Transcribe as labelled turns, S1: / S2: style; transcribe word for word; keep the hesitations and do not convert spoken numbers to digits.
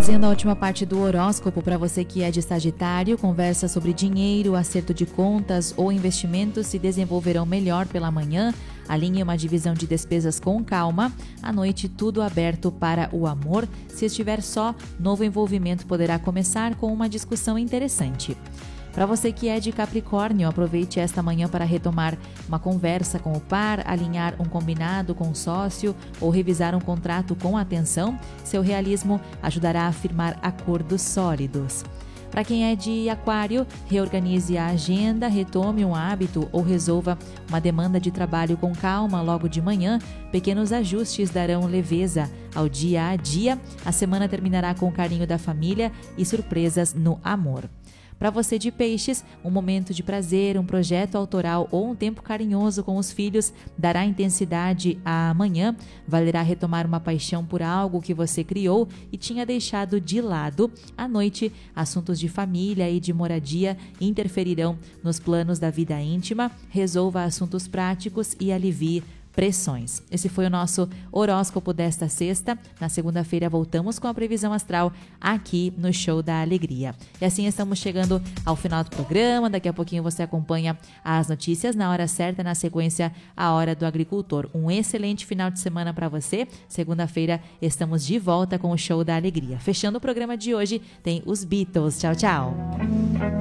S1: Fazendo a última parte do horóscopo para você que é de Sagitário, conversa sobre dinheiro, acerto de contas ou investimentos se desenvolverão melhor pela manhã. Alinhe uma divisão de despesas com calma. À noite, tudo aberto para o amor. Se estiver só, novo envolvimento poderá começar com uma discussão interessante. Para você que é de Capricórnio, aproveite esta manhã para retomar uma conversa com o par, alinhar um combinado com o sócio ou revisar um contrato com atenção. Seu realismo ajudará a firmar acordos sólidos. Para quem é de Aquário, reorganize a agenda, retome um hábito ou resolva uma demanda de trabalho com calma logo de manhã. Pequenos ajustes darão leveza ao dia a dia. A semana terminará com o carinho da família e surpresas no amor. Para você de Peixes, um momento de prazer, um projeto autoral ou um tempo carinhoso com os filhos dará intensidade à manhã. Valerá retomar uma paixão por algo que você criou e tinha deixado de lado. À noite, assuntos de família e de moradia interferirão nos planos da vida íntima. Resolva assuntos práticos e alivie pressões. Esse foi o nosso horóscopo desta sexta. Na segunda-feira voltamos com a previsão astral aqui no Show da Alegria. E assim estamos chegando ao final do programa. Daqui a pouquinho você acompanha as notícias na hora certa, na sequência a Hora do Agricultor. Um excelente final de semana para você. Segunda-feira estamos de volta com o Show da Alegria. Fechando o programa de hoje tem os Beatles. Tchau, tchau.